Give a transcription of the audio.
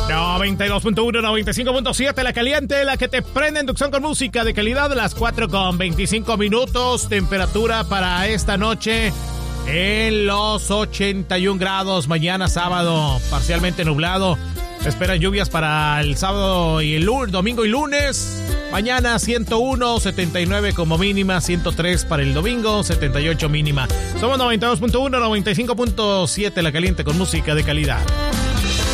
92.1, 95.7, la caliente, la que te prende, inducción con música de calidad, las 4:25. Temperatura para esta noche en los 81 grados. Mañana sábado, parcialmente nublado. Esperan lluvias para el sábado y el domingo y lunes. Mañana 101, 79 como mínima, 103 para el domingo, 78 mínima. Somos 92.1, 95.7, la caliente con música de calidad.